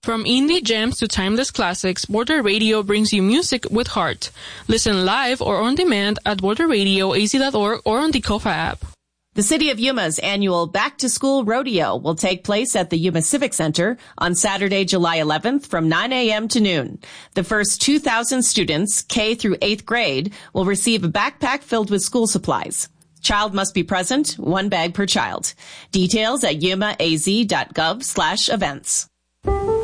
From indie gems to timeless classics, Border Radio brings you music with heart. Listen live or on demand at borderradioaz.org or on the Kofa app. The City of Yuma's annual Back to School Rodeo will take place at the Yuma Civic Center on Saturday, July 11th from 9 a.m. to noon. The first 2,000 students, K through 8th grade, will receive a backpack filled with school supplies. Child must be present, 1 bag per child. Details at yumaaz.gov/events.